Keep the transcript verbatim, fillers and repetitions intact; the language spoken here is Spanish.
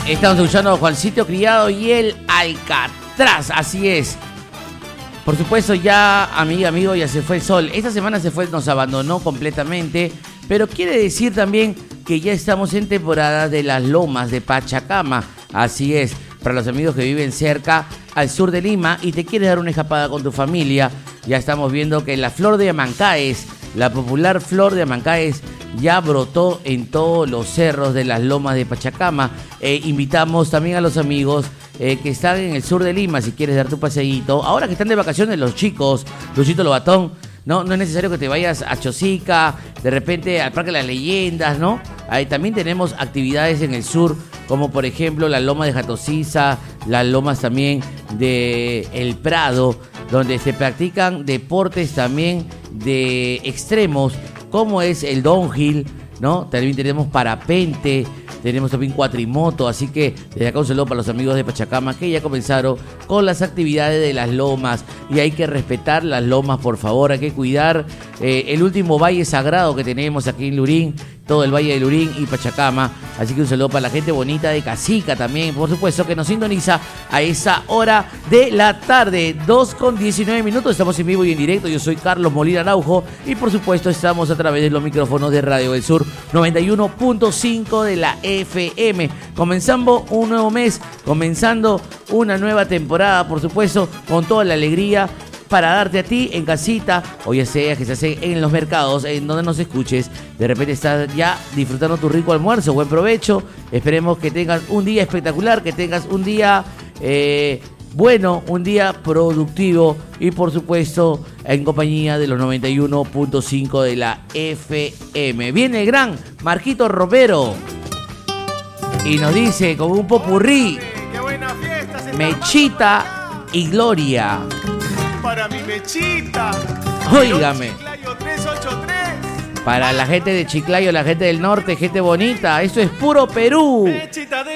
Estamos escuchando a Juancito Criado y el Alcatraz, así es. Por supuesto, ya, amiga, amigo, ya se fue el sol. Esta semana se fue, nos abandonó completamente, pero quiere decir también que ya estamos en temporada de las lomas de Pachacama. Así es, para los amigos que viven cerca al sur de Lima y te quieres dar una escapada con tu familia, ya estamos viendo que la flor de Amancaes, la popular flor de Amancaes, ya brotó en todos los cerros de las lomas de Pachacama. Eh, invitamos también a los amigos eh, que están en el sur de Lima, si quieres dar tu paseíto. Ahora que están de vacaciones los chicos, Luchito Lobatón, no, no es necesario que te vayas a Chosica, de repente al Parque de las Leyendas, ¿no? Ahí también tenemos actividades en el sur, como por ejemplo la loma de Jatosiza, las lomas también de El Prado, donde se practican deportes también de extremos, como es el downhill, ¿no? También tenemos parapente, tenemos también cuatrimoto, así que desde acá un saludo para los amigos de Pachacama que ya comenzaron con las actividades de las lomas y hay que respetar las lomas, por favor, hay que cuidar eh, el último valle sagrado que tenemos aquí en Lurín, todo el Valle de Lurín y Pachacama, así que un saludo para la gente bonita de Casica también, por supuesto, que nos sintoniza a esa hora de la tarde, dos con diecinueve minutos, estamos en vivo y en directo, yo soy Carlos Molina Araujo y por supuesto estamos a través de los micrófonos de Radio del Sur noventa y uno punto cinco de la F M, comenzando un nuevo mes, comenzando una nueva temporada, por supuesto, con toda la alegría para darte a ti en casita, o ya sea que se hace en los mercados, en donde nos escuches. De repente estás ya disfrutando tu rico almuerzo, buen provecho. Esperemos que tengas un día espectacular, que tengas un día eh, bueno, un día productivo y por supuesto en compañía de los noventa y uno punto cinco de la F M. Viene el gran Marquito Romero y nos dice como un popurrí, ¡qué buena fiesta! Mechita y Gloria. Para mi Mechita. Óigame. Chiclayo tres ocho tres. Para la gente de Chiclayo, la gente del norte, gente bonita, eso es puro Perú. Mechita de